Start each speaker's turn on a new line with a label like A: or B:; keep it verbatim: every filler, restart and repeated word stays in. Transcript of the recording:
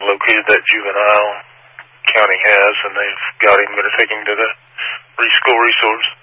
A: located that juvenile. County has, and they've got him. Going to take him to the preschool resource.